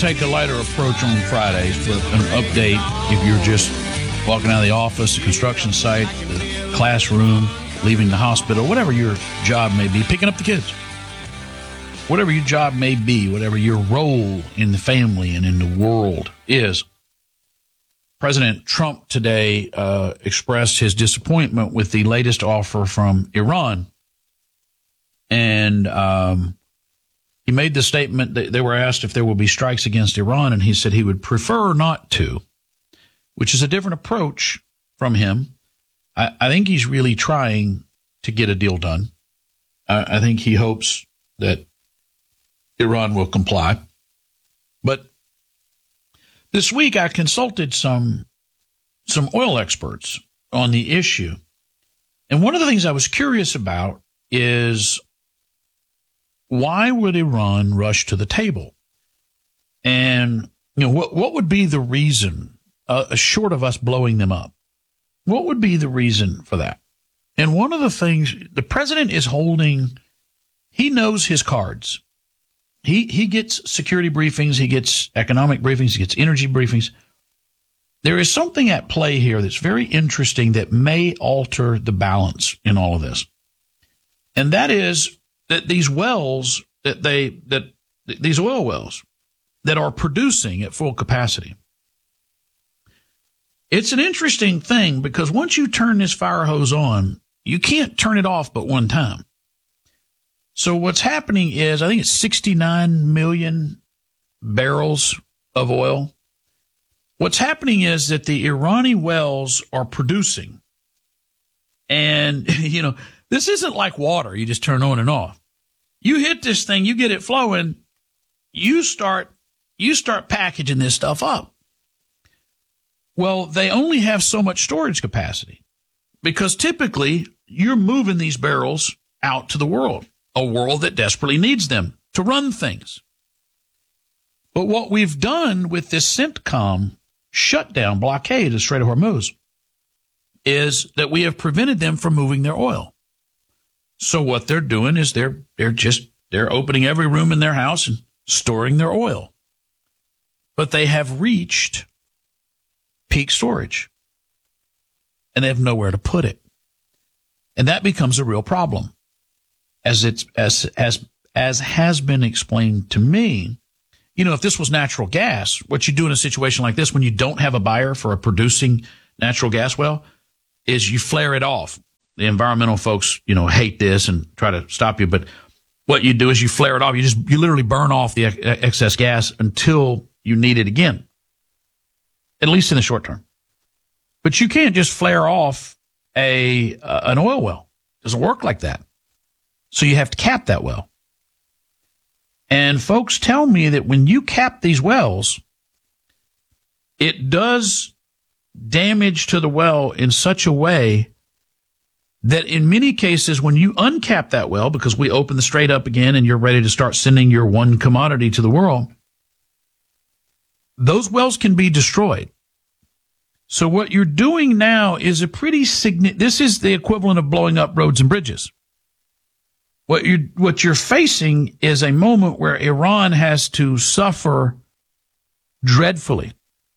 take a lighter approach on Fridays for an update. If you're just walking out of the office, the construction site, the classroom, leaving the hospital, whatever your job may be, picking up the kids. Whatever your job may be, whatever your role in the family and in the world is. President Trump today expressed his disappointment with the latest offer from Iran. And he made the statement that they were asked if there will be strikes against Iran, and he said he would prefer not to, which is a different approach from him. I think he's really trying to get a deal done. I think he hopes that Iran will comply. But this week I consulted some oil experts on the issue. And one of the things I was curious about is why would Iran rush to the table? And what would be the reason, short of us blowing them up? What would be the reason for that? And one of the things the president is holding, he knows his cards. He gets security briefings, he gets economic briefings, he gets energy briefings. There is something at play here that's very interesting that may alter the balance in all of this. And that is that these wells these oil wells that are producing at full capacity. It's an interesting thing because once you turn this fire hose on, you can't turn it off but one time. So what's happening is, I think it's 69 million barrels of oil. What's happening is that the Irani wells are producing. And, this isn't like water. You just turn on and off. You hit this thing, you get it flowing, you start packaging this stuff up. Well, they only have so much storage capacity because typically you're moving these barrels out to the world. A world that desperately needs them to run things. But what we've done with this CENTCOM shutdown blockade of the Strait of Hormuz is that we have prevented them from moving their oil. So what they're doing is they're opening every room in their house and storing their oil. But they have reached peak storage and they have nowhere to put it. And that becomes a real problem. As has been explained to me, if this was natural gas, what you do in a situation like this when you don't have a buyer for a producing natural gas well is you flare it off. The environmental folks, hate this and try to stop you. But what you do is you flare it off. You literally burn off the excess gas until you need it again, at least in the short term. But you can't just flare off an oil well. It doesn't work like that. So you have to cap that well. And folks tell me that when you cap these wells, it does damage to the well in such a way that in many cases, when you uncap that well, because we open the strait up again and you're ready to start sending your one commodity to the world, those wells can be destroyed. So what you're doing now is this is the equivalent of blowing up roads and bridges. What you're facing is a moment where Iran has to suffer dreadfully.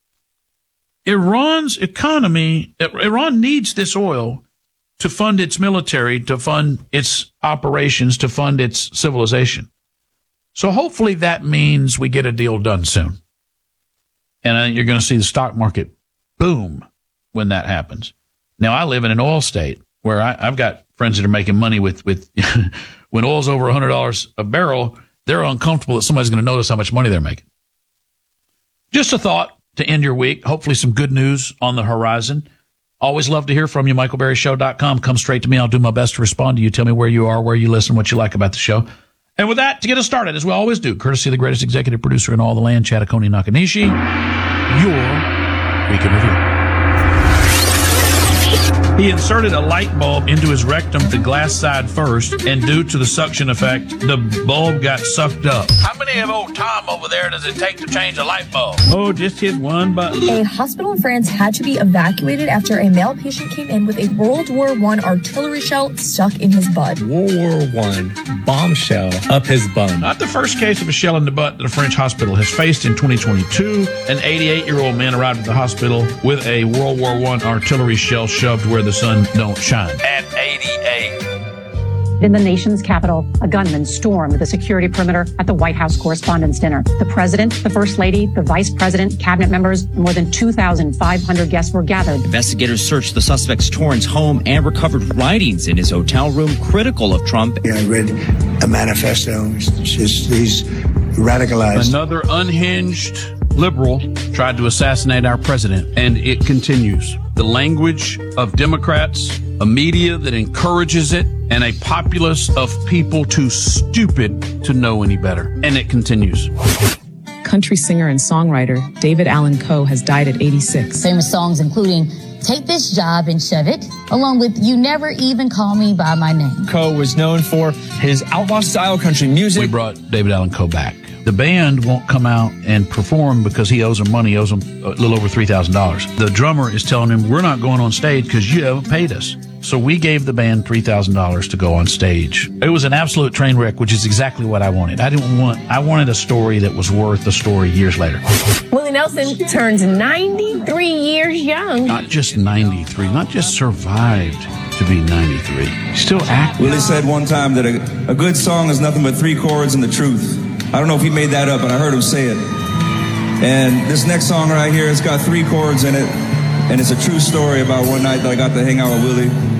Iran's economy, Iran needs this oil to fund its military, to fund its operations, to fund its civilization. So hopefully that means we get a deal done soon. And you're going to see the stock market boom when that happens. Now, I live in an oil state where I've got friends that are making money with when oil's over $100 a barrel, they're uncomfortable that somebody's going to notice how much money they're making. Just a thought to end your week. Hopefully some good news on the horizon. Always love to hear from you. MichaelBerryShow.com. Come straight to me. I'll do my best to respond to you. Tell me where you are, where you listen, what you like about the show. And with that, to get us started, as we always do, courtesy of the greatest executive producer in all the land, Chattaconi Nakanishi, your Week in Review. He inserted a light bulb into his rectum, the glass side first, and due to the suction effect, the bulb got sucked up. How many of old Tom over there does it take to change a light bulb? Oh, just hit one button. A hospital in France had to be evacuated after a male patient came in with a World War I artillery shell stuck in his butt. World War I bombshell up his bum. Not the first case of a shell in the butt that a French hospital has faced. In 2022, an 88-year-old man arrived at the hospital with a World War I artillery shell shoved where the sun don't shine. At 88. In the nation's capital, a gunman stormed the security perimeter at the White House Correspondents' Dinner. The president, the first lady, the vice president, cabinet members, and more than 2,500 guests were gathered. Investigators searched the suspect's Torrance home and recovered writings in his hotel room critical of Trump. I read a manifesto. It's just these radicalized. Another unhinged liberal tried to assassinate our president, and it continues. The language of Democrats, a media that encourages it, and a populace of people too stupid to know any better. And it continues. Country singer and songwriter David Allan Coe has died at 86. Famous songs including Take This Job and Shove It, along with You Never Even Call Me By My Name. Coe was known for his outlaw-style country music. We brought David Allan Coe back. The band won't come out and perform because he owes them money. He owes them a little over $3,000. The drummer is telling him, we're not going on stage because you haven't paid us. So we gave the band $3,000 to go on stage. It was an absolute train wreck, which is exactly what I wanted. I wanted a story that was worth the story years later. Willie Nelson turns 93 years young. Not just 93, not just survived to be 93. Still active. Willie said one time that a good song is nothing but 3 chords and the truth. I don't know if he made that up, but I heard him say it. And this next song right here, it's got 3 chords in it. And it's a true story about one night that I got to hang out with Willie.